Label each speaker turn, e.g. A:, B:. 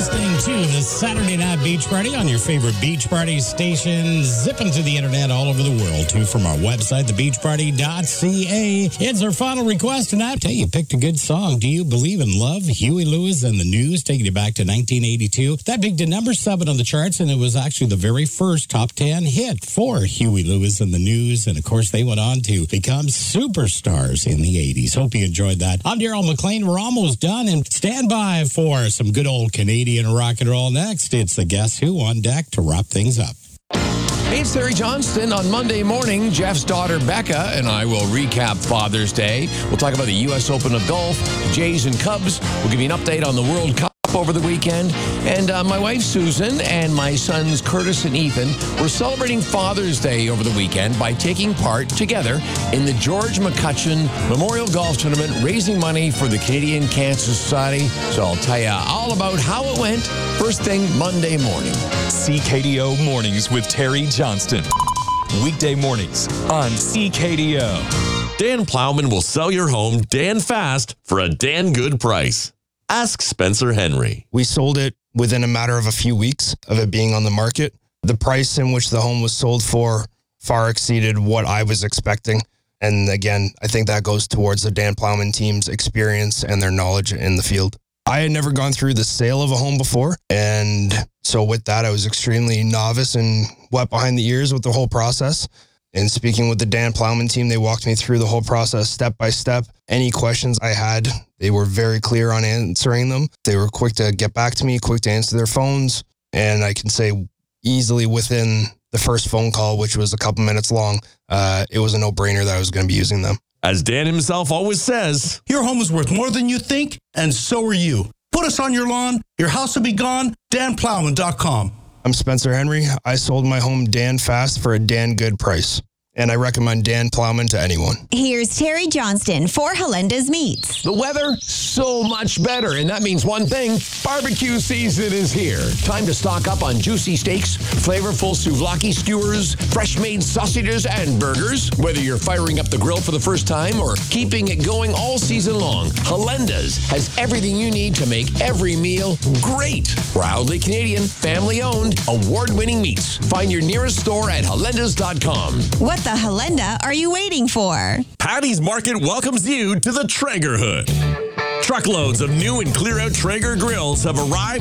A: listening to the Saturday Night Beach Party on your favorite beach party station, zipping to the internet all over the world, too, from our website, thebeachparty.ca. It's our final request tonight. Tell you picked a good song. Do You Believe in Love? Huey Lewis and the News, taking it back to 1982. That peaked to number 7 on the charts, and it was actually the very first top 10 hit for Huey Lewis and the News. And, of course, they went on to become superstars in the 80s. Hope you enjoyed that. I'm Daryl McLean. We're almost done, and stand by for some good old Canadian rock and roll next. It's the Guess Who on deck to wrap things up.
B: Hey, it's Terry Johnston. On Monday morning, Jeff's daughter Becca and I will recap Father's Day. We'll talk about the U.S. Open of Golf, Jays and Cubs. We'll give you an update on the World Cup over the weekend. And my wife Susan and my sons Curtis and Ethan were celebrating Father's Day over the weekend by taking part together in the George McCutcheon Memorial Golf Tournament, raising money for the Canadian Cancer Society. So I'll tell you all about how it went first thing Monday morning.
C: CKDO Mornings with Terry Johnston. Weekday mornings on CKDO.
D: Dan Plowman will sell your home Dan fast for a Dan good price. Ask Spencer Henry.
E: We sold it within a matter of a few weeks of it being on the market. The price in which the home was sold for far exceeded what I was expecting. And again, I think that goes towards the Dan Plowman team's experience and their knowledge in the field. I had never gone through the sale of a home before. And so with that, I was extremely novice and wet behind the ears with the whole process. And speaking with the Dan Plowman team, they walked me through the whole process step by step. Any questions I had, they were very clear on answering them. They were quick to get back to me, quick to answer their phones. And I can say easily within the first phone call, which was a couple minutes long, it was a no-brainer that I was going to be using them.
D: As Dan himself always says,
F: your home is worth more than you think, and so are you. Put us on your lawn. Your house will be gone. DanPlowman.com.
E: I'm Spencer Henry. I sold my home Dan fast for a Dan good price. And I recommend Dan Plowman to anyone.
G: Here's Terry Johnston for Halenda's Meats.
B: The weather, so much better. And that means one thing, barbecue season is here. Time to stock up on juicy steaks, flavorful souvlaki skewers, fresh-made sausages, and burgers. Whether you're firing up the grill for the first time or keeping it going all season long, Halenda's has everything you need to make every meal great. Proudly Canadian, family-owned, award-winning meats. Find your nearest store at halendas.com.
G: What the Halenda are you waiting for?
D: Patty's Market welcomes you to the Traeger Hood. Truckloads of new and clear-out Traeger grills have arrived